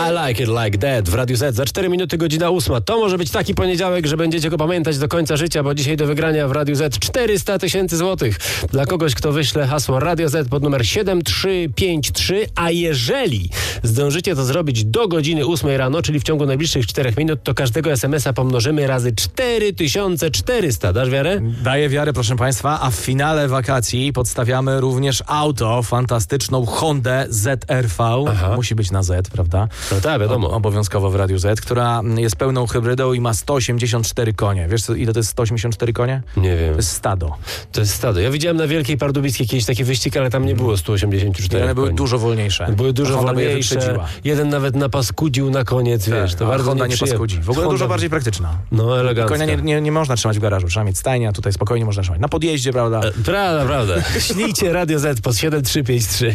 I like it like that w Radiu Z. Za 4 minuty godzina 8. To może być taki poniedziałek, że będziecie go pamiętać do końca życia, bo dzisiaj do wygrania w Radiu Z 400 000 złotych. Dla kogoś, kto wyśle hasło Radio Z pod numer 7353, a jeżeli zdążycie to zrobić do godziny 8 rano, czyli w ciągu najbliższych 4 minut, to każdego SMS-a pomnożymy razy 4400. Dasz wiarę? Daję wiarę, proszę Państwa, a w finale wakacji podstawiamy również auto, fantastyczną Hondę ZR-V. Aha. Musi być na Z, prawda? No tak, wiadomo. Obowiązkowo w Radiu Z, która jest pełną hybrydą i ma 184 konie. Wiesz, ile to jest 184 konie? Nie wiem. To jest stado. To jest stado. Ja widziałem na Wielkiej Pardubickiej kiedyś taki wyścig, ale tam nie było 184 One były koni. dużo wolniejsze. Były dużo Honda by je wolniejsze. wyprzedziła. Jeden nawet napaskudził na koniec, wiesz. To a bardzo Honda nie paskudzi. W ogóle Honda dużo bardziej praktyczna. No, elegancka. Konia nie można trzymać w garażu. Trzeba mieć stajnię, a tutaj spokojnie można trzymać. Na podjeździe, prawda? Prawda. Ślijcie Radio Z pod 7353.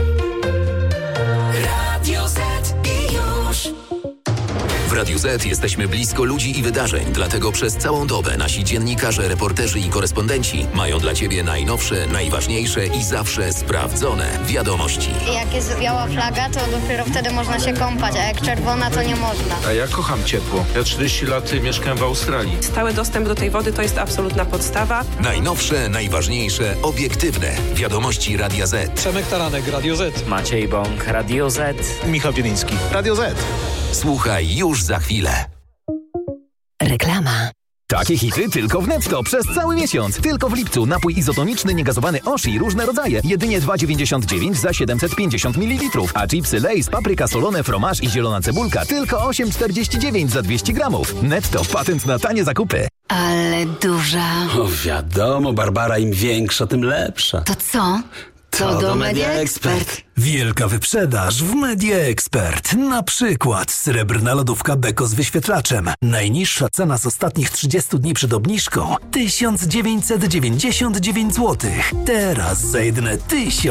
Radio Z i już. W Radiu Z jesteśmy blisko ludzi i wydarzeń, dlatego przez całą dobę nasi dziennikarze, reporterzy i korespondenci mają dla Ciebie najnowsze, najważniejsze i zawsze sprawdzone wiadomości. Jak jest biała flaga, to dopiero wtedy można się kąpać, a jak czerwona, to nie można. A ja kocham ciepło. Ja 40 lat mieszkałem w Australii. Stały dostęp do tej wody to jest absolutna podstawa. Najnowsze, najważniejsze, obiektywne wiadomości Radia Z. Przemek Taranek, Radio Z. Maciej Bąk, Radio Z. Michał Bieliński, Radio Z. Słuchaj już za chwilę. Reklama. Takie hity tylko w Netto przez cały miesiąc. Tylko w lipcu napój izotoniczny niegazowany Oshi różne rodzaje. Jedynie 2,99 za 750 ml. A chipsy Lay's, papryka solone, fromaż i zielona cebulka tylko 8,49 za 200 gramów. Netto, patent na tanie zakupy. Ale duża. O wiadomo, Barbara, im większa, tym lepsza. To co? To do Media Expert. Wielka wyprzedaż w Media Expert. Na przykład srebrna lodówka Beko z wyświetlaczem. Najniższa cena z ostatnich 30 dni przed obniżką 1999 zł. Teraz za jedyne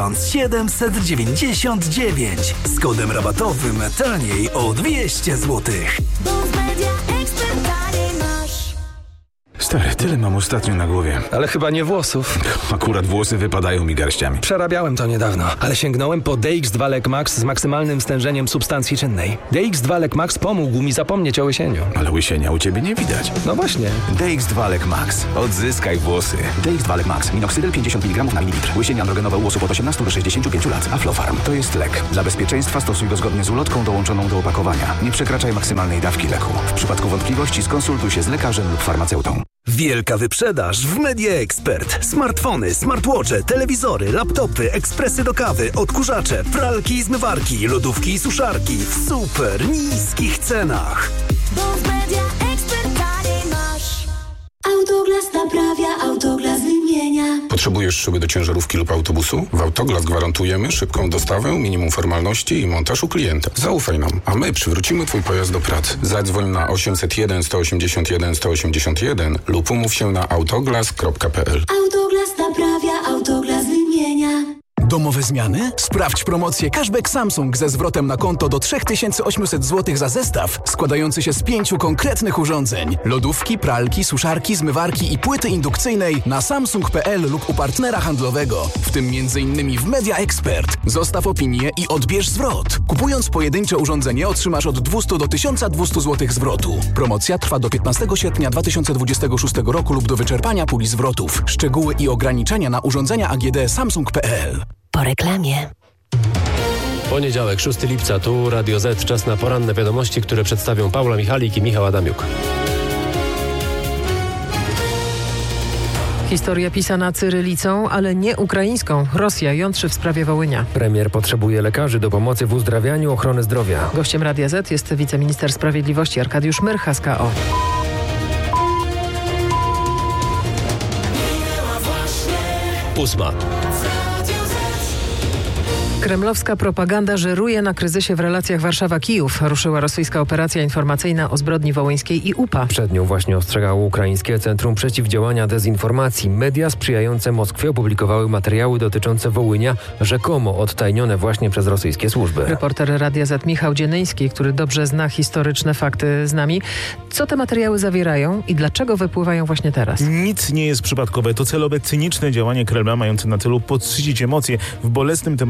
1799. Z kodem rabatowym taniej o 200 zł. Bo w Media Expert taniej masz. Stary, tyle mam ostatnio na głowie. Ale chyba nie włosów. Akurat włosy wypadają mi garściami. Przerabiałem to niedawno, ale sięgnąłem po DX2 Lek Max z maksymalnym stężeniem substancji czynnej. DX2 Lek Max pomógł mi zapomnieć o łysieniu. Ale łysienia u ciebie nie widać. No właśnie. DX2 Lek Max. Odzyskaj włosy. DX2 Lek Max. Minoxydil 50 mg na mililitr. Łysienie androgenowe u osób od 18 do 65 lat. Aflofarm. To jest lek. Dla bezpieczeństwa stosuj go zgodnie z ulotką dołączoną do opakowania. Nie przekraczaj maksymalnej dawki leku. W przypadku wątpliwości skonsultuj się z lekarzem lub farmaceutą. Wielka wyprzedaż w Media Expert. Smartfony, smartwatche, telewizory, laptopy, ekspresy do kawy, odkurzacze, pralki i zmywarki, lodówki i suszarki w super niskich cenach. Bo w Media Expert taniej masz. Autoglas naprawia, Autoglas wymienia. Potrzebujesz szyby do ciężarówki lub autobusu? W Autoglas gwarantujemy szybką dostawę, minimum formalności i montaż u klienta. Zaufaj nam, a my przywrócimy twój pojazd do pracy. Zadzwoń na 801 181 181 lub umów się na autoglas.pl. Autoglas naprawia, Autoglas wymienia. Domowe zmiany? Sprawdź promocję Cashback Samsung ze zwrotem na konto do 3800 zł za zestaw składający się z 5 konkretnych urządzeń. Lodówki, pralki, suszarki, zmywarki i płyty indukcyjnej na samsung.pl lub u partnera handlowego, w tym m.in. w Media Expert. Zostaw opinię i odbierz zwrot. Kupując pojedyncze urządzenie otrzymasz od 200 do 1200 zł zwrotu. Promocja trwa do 15 sierpnia 2026 roku lub do wyczerpania puli zwrotów. Szczegóły i ograniczenia na urządzenia AGD samsung.pl. Po reklamie. Poniedziałek, 6 lipca, tu Radio Z. Czas na poranne wiadomości, które przedstawią Paula Michalik i Michał Adamiuk. Historia pisana cyrylicą, ale nie ukraińską. Rosja jątrzy w sprawie Wołynia. Premier potrzebuje lekarzy do pomocy w uzdrawianiu ochrony zdrowia. Gościem Radia Z jest wiceminister sprawiedliwości Arkadiusz Myrcha z KO. Ósma. Kremlowska propaganda żeruje na kryzysie w relacjach Warszawa-Kijów. Ruszyła rosyjska operacja informacyjna o zbrodni wołyńskiej i UPA. Przed nią właśnie ostrzegało ukraińskie Centrum Przeciwdziałania Dezinformacji. Media sprzyjające Moskwie opublikowały materiały dotyczące Wołynia, rzekomo odtajnione właśnie przez rosyjskie służby. Reporter Radia Z Michał Dzienyński, który dobrze zna historyczne fakty z nami. Co te materiały zawierają i dlaczego wypływają właśnie teraz? Nic nie jest przypadkowe. To celowe, cyniczne działanie Kremla mające na celu podsycić emocje w bolesnym temacie ludobójstwa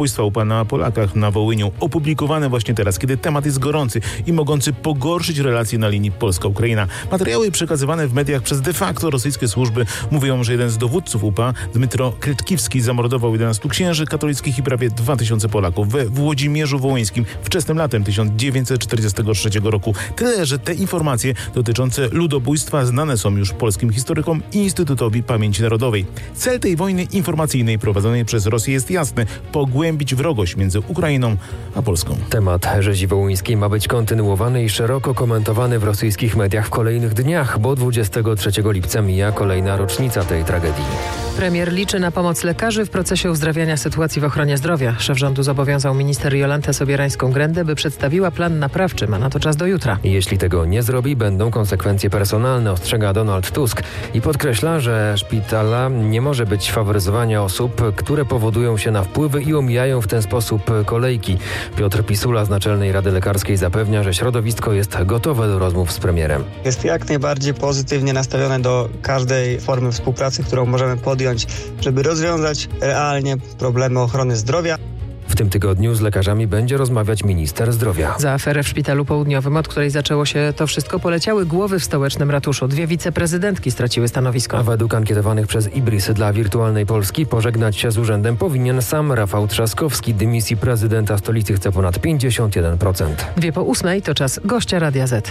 ludobójstwa UPA na Polakach na Wołyniu, opublikowane właśnie teraz, kiedy temat jest gorący i mogący pogorszyć relacje na linii Polska-Ukraina. Materiały przekazywane w mediach przez de facto rosyjskie służby mówią, że jeden z dowódców UPA, Dmytro Krytkiwski, zamordował 11 księży katolickich i prawie 2000 Polaków we Włodzimierzu Wołyńskim wczesnym latem 1943 roku. Tyle, że te informacje dotyczące ludobójstwa znane są już polskim historykom i Instytutowi Pamięci Narodowej. Cel tej wojny informacyjnej prowadzonej przez Rosję jest jasny: pogłębić wrogość między Ukrainą a Polską. Temat rzezi wołyńskiej ma być kontynuowany i szeroko komentowany w rosyjskich mediach w kolejnych dniach, bo 23 lipca mija kolejna rocznica tej tragedii. Premier liczy na pomoc lekarzy w procesie uzdrawiania sytuacji w ochronie zdrowia. Szef rządu zobowiązał minister Jolantę Sobierańską-Grędę, by przedstawiła plan naprawczy. Ma na to czas do jutra. Jeśli tego nie zrobi, będą konsekwencje personalne, ostrzega Donald Tusk i podkreśla, że szpitala nie może być faworyzowania osób, które powodują się na wpływy i omijają w ten sposób kolejki. Piotr Pisula z Naczelnej Rady Lekarskiej zapewnia, że środowisko jest gotowe do rozmów z premierem. Jest jak najbardziej pozytywnie nastawione do każdej formy współpracy, którą możemy podjąć, żeby rozwiązać realnie problemy ochrony zdrowia. W tym tygodniu z lekarzami będzie rozmawiać minister zdrowia. Za aferę w Szpitalu Południowym, od której zaczęło się to wszystko, poleciały głowy w stołecznym ratuszu. 2 wiceprezydentki straciły stanowisko. A według ankietowanych przez Ibris dla Wirtualnej Polski pożegnać się z urzędem powinien sam Rafał Trzaskowski. Dymisji prezydenta stolicy chce ponad 51%. 7:02 to czas gościa Radia Z.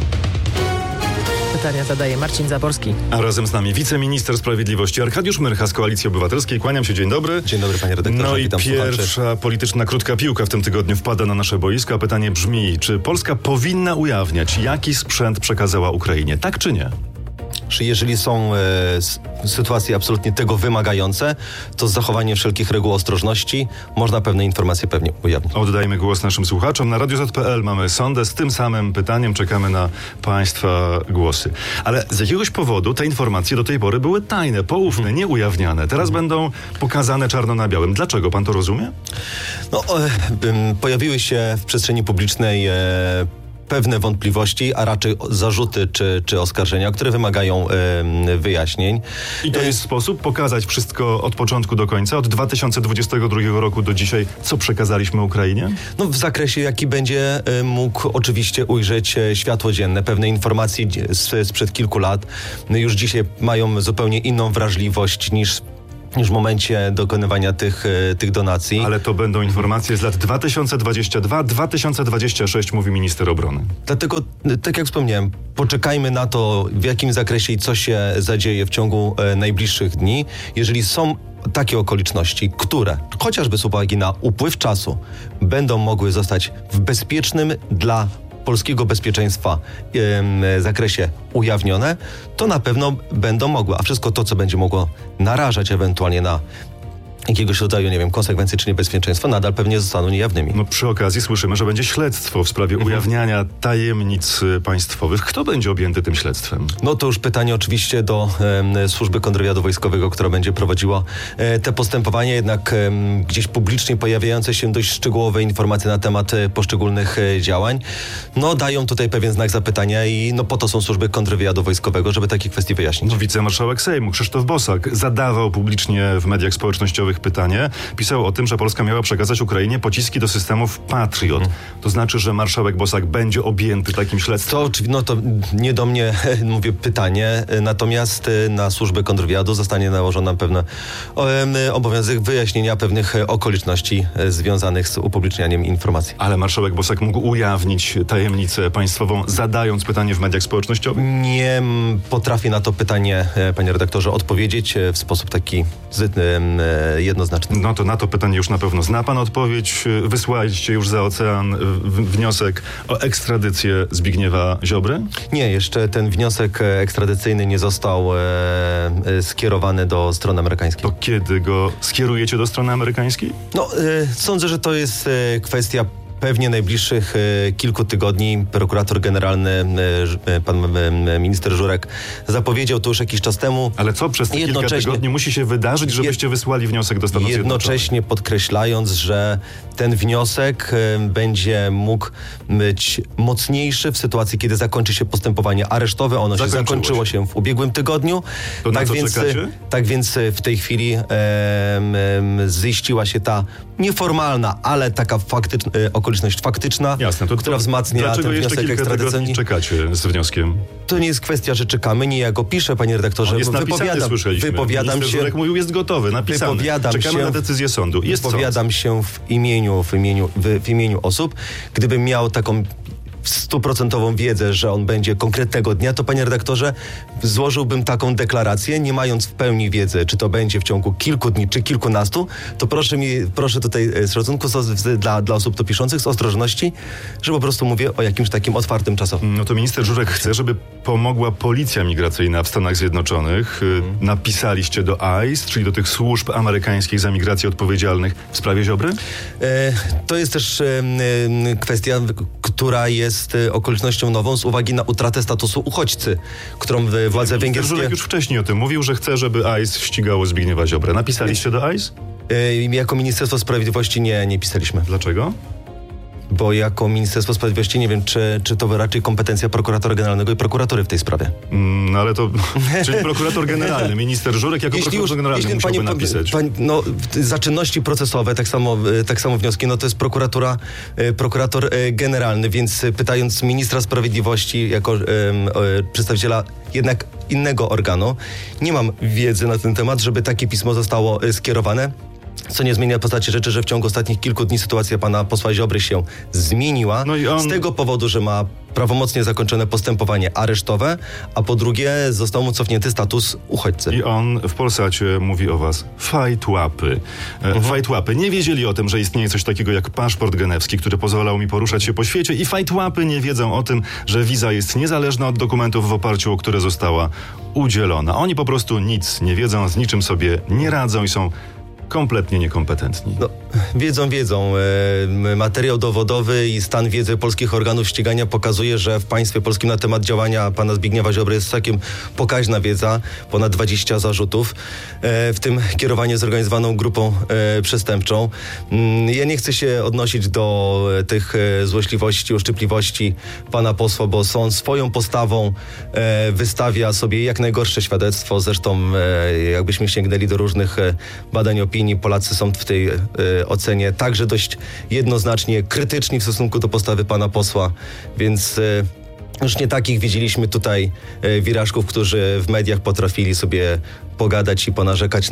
Pytania zadaje Marcin Zaborski. A razem z nami wiceminister sprawiedliwości Arkadiusz Myrcha z Koalicji Obywatelskiej. Kłaniam się, dzień dobry. Dzień dobry, panie redaktorze. No i witam pierwsza słuchaczy. polityczna krótka piłka w tym tygodniu wpada na nasze boisko. Pytanie brzmi, czy Polska powinna ujawniać, jaki sprzęt przekazała Ukrainie, tak czy nie? Czy jeżeli są sytuacje absolutnie tego wymagające, to z zachowaniem wszelkich reguł ostrożności można pewne informacje pewnie ujawnić. Oddajmy głos naszym słuchaczom. Na Radio Z.pl mamy sondę z tym samym pytaniem. Czekamy na państwa głosy. Ale z jakiegoś powodu te informacje do tej pory były tajne, poufne, nieujawniane. Teraz będą pokazane czarno na białym. Dlaczego? Pan to rozumie? No, pojawiły się w przestrzeni publicznej pewne wątpliwości, a raczej zarzuty czy oskarżenia, które wymagają wyjaśnień. I to jest sposób pokazać wszystko od początku do końca, od 2022 roku do dzisiaj, co przekazaliśmy Ukrainie? No, w zakresie, jaki będzie mógł oczywiście ujrzeć światło dzienne. Pewne informacje sprzed kilku lat już dzisiaj mają zupełnie inną wrażliwość niż w momencie dokonywania tych donacji. Ale to będą informacje z lat 2022-2026, mówi minister obrony. Dlatego, tak jak wspomniałem, poczekajmy na to, w jakim zakresie i co się zadzieje w ciągu najbliższych dni. Jeżeli są takie okoliczności, które chociażby z uwagi na upływ czasu będą mogły zostać w bezpiecznym dla polskiego bezpieczeństwa zakresie ujawnione, to na pewno będą mogły. A wszystko to, co będzie mogło narażać ewentualnie na jakiegoś rodzaju, nie wiem, konsekwencje czy niebezpieczeństwa, nadal pewnie zostaną niejawnymi. No przy okazji słyszymy, że będzie śledztwo w sprawie ujawniania tajemnic państwowych. Kto będzie objęty tym śledztwem? No to już pytanie oczywiście do Służby Kontrwywiadu Wojskowego, która będzie prowadziła te postępowania, jednak gdzieś publicznie pojawiające się dość szczegółowe informacje na temat poszczególnych działań, no dają tutaj pewien znak zapytania i no po to są Służby Kontrwywiadu Wojskowego, żeby takie kwestie wyjaśnić. No, wicemarszałek Sejmu Krzysztof Bosak zadawał publicznie w mediach społecznościowych pytanie. Pisał o tym, że Polska miała przekazać Ukrainie pociski do systemów Patriot. To znaczy, że marszałek Bosak będzie objęty takim śledztwem? No to nie do mnie, mówię, pytanie, natomiast na Służbę Kontrwywiadu zostanie nałożony pewien obowiązek wyjaśnienia pewnych okoliczności związanych z upublicznianiem informacji. Ale marszałek Bosak mógł ujawnić tajemnicę państwową, zadając pytanie w mediach społecznościowych? Nie potrafię na to pytanie, panie redaktorze, odpowiedzieć w sposób taki jednoznaczny. No to na to pytanie już na pewno zna pan odpowiedź. Wysłaliście już za ocean wniosek o ekstradycję Zbigniewa Ziobry? Nie, jeszcze ten wniosek ekstradycyjny nie został skierowany do strony amerykańskiej. To kiedy go skierujecie do strony amerykańskiej? No, sądzę, że to jest kwestia pewnie najbliższych kilku tygodni prokurator generalny, pan minister Żurek, zapowiedział to już jakiś czas temu. Ale co przez te kilka tygodni musi się wydarzyć, żebyście wysłali wniosek do Stanów Zjednoczonych? Jednocześnie podkreślając, że ten wniosek będzie mógł być mocniejszy w sytuacji, kiedy zakończy się postępowanie aresztowe. Ono się zakończyło się w ubiegłym tygodniu. To na co czekacie? Tak więc w tej chwili ziściła się ta nieformalna, ale taka okoliczność faktyczna, która wzmacnia ten wniosek ekstradycyjny. Czekacie z wnioskiem? To nie jest kwestia, że czekamy, nie ja go piszę, panie redaktorze. On jest napisany, słyszeliśmy. Wypowiadam się. Żurek mówił, jest gotowy, napisany. Czekamy na decyzję sądu. Wypowiadam się w imieniu osób. Gdybym miał taką 100% wiedzę, że on będzie konkretnego dnia, to panie redaktorze, złożyłbym taką deklarację, nie mając w pełni wiedzy, czy to będzie w ciągu kilku dni, czy kilkunastu, to proszę tutaj z szacunku dla osób to piszących, z ostrożności, że po prostu mówię o jakimś takim otwartym czasowym. No to minister Żurek chce, żeby pomogła policja migracyjna w Stanach Zjednoczonych. Napisaliście do ICE, czyli do tych służb amerykańskich za migrację odpowiedzialnych w sprawie Ziobry? To jest też kwestia, która jest okolicznością nową z uwagi na utratę statusu uchodźcy, którą władze węgierskie... Żurek już wcześniej o tym mówił, że chce, żeby ICE ścigało Zbigniewa Ziobrę. Napisaliście do ICE? Jako Ministerstwo Sprawiedliwości nie pisaliśmy. Dlaczego? Bo jako Ministerstwo Sprawiedliwości nie wiem, czy to raczej kompetencja prokuratora generalnego i prokuratury w tej sprawie. No ale to... Czyli prokurator generalny, minister Żurek jako prokurator generalny musiałby napisać. Za czynności procesowe, tak samo wnioski, no to jest prokurator generalny, więc pytając ministra sprawiedliwości jako przedstawiciela jednak innego organu, nie mam wiedzy na ten temat, żeby takie pismo zostało skierowane. Co nie zmienia postaci rzeczy, że w ciągu ostatnich kilku dni sytuacja pana posła Ziobry się zmieniła. Z tego powodu, że ma prawomocnie zakończone postępowanie aresztowe, a po drugie został mu cofnięty status uchodźcy. I on w Polsacie mówi o was fajtłapy. Fajtłapy nie wiedzieli o tym, że istnieje coś takiego jak paszport genewski, który pozwalał mi poruszać się po świecie, i fajtłapy nie wiedzą o tym, że wiza jest niezależna od dokumentów, w oparciu o które została udzielona. Oni po prostu nic nie wiedzą, z niczym sobie nie radzą i są kompletnie niekompetentni. No, wiedzą. Materiał dowodowy i stan wiedzy polskich organów ścigania pokazuje, że w państwie polskim na temat działania pana Zbigniewa Ziobry jest całkiem pokaźna wiedza, ponad 20 zarzutów, w tym kierowanie zorganizowaną grupą przestępczą. Ja nie chcę się odnosić do tych złośliwości, uszczypliwości pana posła, bo sąd swoją postawą wystawia sobie jak najgorsze świadectwo. Zresztą jakbyśmy sięgnęli do różnych badań opinii, Polacy są w tej ocenie także dość jednoznacznie krytyczni w stosunku do postawy pana posła, więc już nie takich widzieliśmy tutaj wirażków, którzy w mediach potrafili sobie pogadać i ponarzekać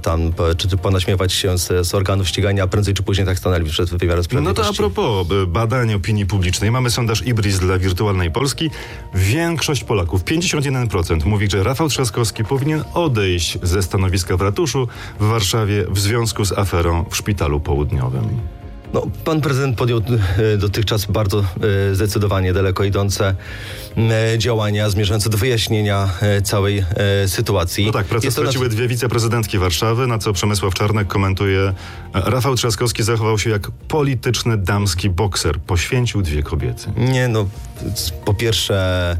czy ponaśmiewać się z organów ścigania, a prędzej czy później tak stanęli przed wymiarem sprawiedliwości. No to a propos badań opinii publicznej. Mamy sondaż IBRIS dla Wirtualnej Polski. Większość Polaków, 51%, mówi, że Rafał Trzaskowski powinien odejść ze stanowiska w ratuszu w Warszawie w związku z aferą w Szpitalu Południowym. No, pan prezydent podjął dotychczas bardzo zdecydowanie daleko idące działania zmierzające do wyjaśnienia całej sytuacji. No tak, pracę straciły dwie wiceprezydentki Warszawy, na co Przemysław Czarnek komentuje: Rafał Trzaskowski zachował się jak polityczny damski bokser. Poświęcił dwie kobiety. Nie, no, po pierwsze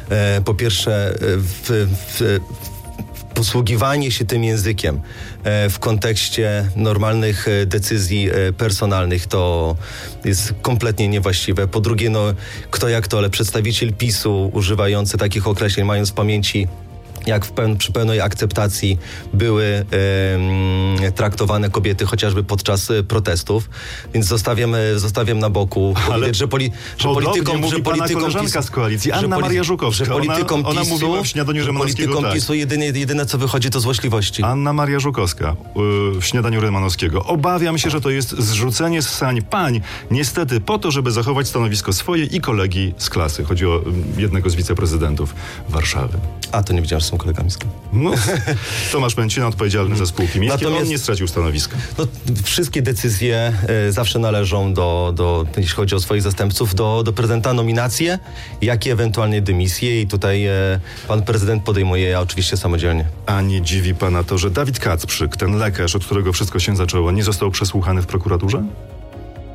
posługiwanie się tym językiem w kontekście normalnych decyzji personalnych to jest kompletnie niewłaściwe. Po drugie, no kto jak to, ale przedstawiciel PiS-u używający takich określeń, mając w pamięci, jak przy pełnej akceptacji były traktowane kobiety chociażby podczas protestów, więc zostawiam na boku. Ale że politykom koleżanka z koalicji, Anna Maria Żukowska, że politykom ona mówiła w Śniadaniu Rymanowskiego politykom PiS-u jedyne co wychodzi to złośliwości. Anna Maria Żukowska w Śniadaniu Rymanowskiego: obawiam się, że to jest zrzucenie z sań pań, niestety po to, żeby zachować stanowisko swoje i kolegi z klasy. Chodzi o jednego z wiceprezydentów Warszawy. A to nie wiedziałem, że są kolegami z klasy. No, Tomasz Męcina, odpowiedzialny za spółki miejskie. Natomiast on nie stracił stanowiska. No, wszystkie decyzje zawsze należą jeśli chodzi o swoich zastępców, do prezydenta, nominacje, jak i ewentualnie dymisje, i tutaj pan prezydent podejmuje je oczywiście samodzielnie. A nie dziwi pana to, że Dawid Kacprzyk, ten lekarz, od którego wszystko się zaczęło, nie został przesłuchany w prokuraturze?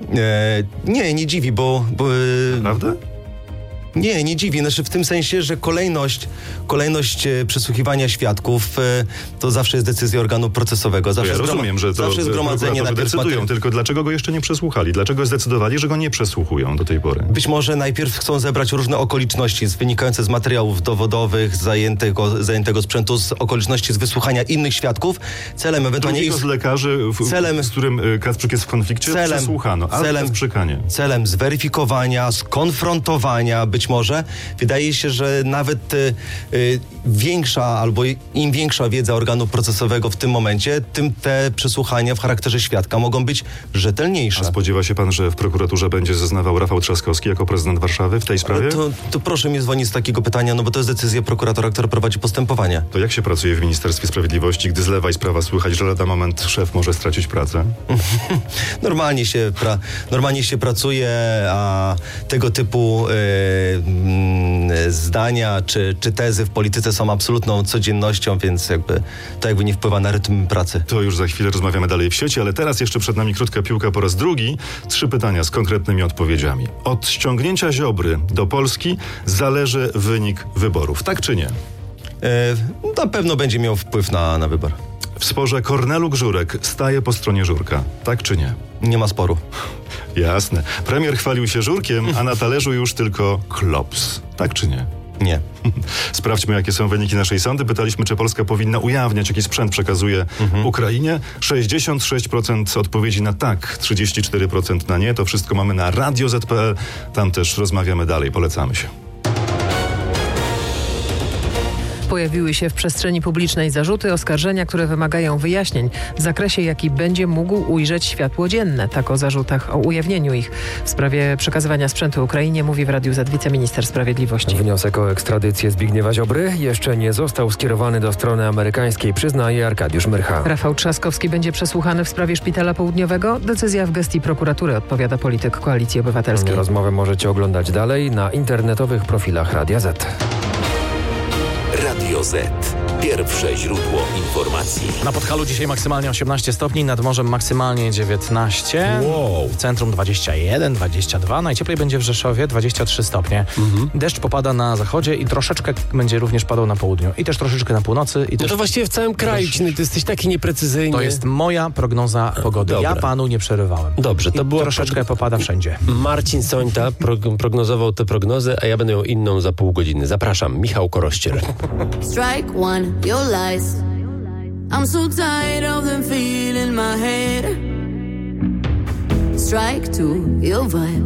Nie dziwi, bo Prawda? Nie dziwi. Znaczy w tym sensie, że kolejność przesłuchiwania świadków to zawsze jest decyzja organu procesowego. Zawsze ja rozumiem, że to zawsze zgromadzenie najpierw decydują, tylko dlaczego go jeszcze nie przesłuchali? Dlaczego zdecydowali, że go nie przesłuchują do tej pory? Być może najpierw chcą zebrać różne okoliczności wynikające z materiałów dowodowych, zajętego sprzętu, z okoliczności z wysłuchania innych świadków, celem ewentualnie... z lekarzy, z którym Kacprzyk jest w konflikcie, przesłuchano, ale Kacprzyka nie. Celem zweryfikowania, skonfrontowania, być może. Wydaje się, że nawet większa albo im większa wiedza organu procesowego w tym momencie, tym te przesłuchania w charakterze świadka mogą być rzetelniejsze. A spodziewa się pan, że w prokuraturze będzie zeznawał Rafał Trzaskowski jako prezydent Warszawy w tej sprawie? To proszę mnie zwolnić z takiego pytania, no bo to jest decyzja prokuratora, która prowadzi postępowanie. To jak się pracuje w Ministerstwie Sprawiedliwości, gdy z lewa i z prawa słychać, że lada moment szef może stracić pracę? Normalnie się pracuje, a tego typu zdania czy tezy w polityce są absolutną codziennością, więc to jakby nie wpływa na rytm pracy. To już za chwilę rozmawiamy dalej w sieci, ale teraz jeszcze przed nami krótka piłka po raz drugi. 3 pytania z konkretnymi odpowiedziami. Od ściągnięcia Ziobry do Polski zależy wynik wyborów, tak czy nie? Na pewno będzie miał wpływ na wybór. W sporze Korneluk-Żurek staje po stronie Żurka, tak czy nie? Nie ma sporu. Jasne. Premier chwalił się Żurkiem, a na talerzu już tylko klops, tak czy nie? Nie. Sprawdźmy, jakie są wyniki naszej sondy. Pytaliśmy, czy Polska powinna ujawniać, jaki sprzęt przekazuje Ukrainie. 66% odpowiedzi na tak, 34% na nie. To wszystko mamy na Radio Z.pl. Tam też rozmawiamy dalej. Polecamy się. Pojawiły się w przestrzeni publicznej zarzuty, oskarżenia, które wymagają wyjaśnień w zakresie, jaki będzie mógł ujrzeć światło dzienne. Tak o zarzutach o ujawnieniu ich w sprawie przekazywania sprzętu Ukrainie mówi w Radiu Z wiceminister sprawiedliwości. Wniosek o ekstradycję Zbigniewa Ziobry jeszcze nie został skierowany do strony amerykańskiej, przyznaje Arkadiusz Myrcha. Rafał Trzaskowski będzie przesłuchany w sprawie Szpitala Południowego. Decyzja w gestii prokuratury, odpowiada polityk Koalicji Obywatelskiej. Rozmowę możecie oglądać dalej na internetowych profilach Radia Z. Radio Z. Pierwsze źródło informacji. Na Podhalu dzisiaj maksymalnie 18 stopni, nad morzem maksymalnie 19. Wow. W centrum 21, 22. Najcieplej będzie w Rzeszowie 23 stopnie. Deszcz popada na zachodzie i troszeczkę będzie również padał na południu. I też troszeczkę na północy. No to właściwie w całym kraju. Ty jesteś taki nieprecyzyjny. To jest moja prognoza pogody. Dobra. Ja panu nie przerywałem. Dobrze, to było... Troszeczkę popada wszędzie. Marcin Sońta prognozował tę prognozę, a ja będę miał inną za pół godziny. Zapraszam, Michał Korościel. Strike one, your lies. I'm so tired of them feeling my head. Strike two, your vibe.